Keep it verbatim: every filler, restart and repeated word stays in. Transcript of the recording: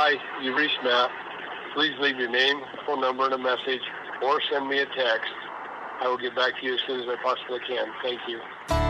Hi, you reached Matt. Please leave your name, phone number, and a message, or send me a text. I will get back to you as soon as I possibly can. Thank you.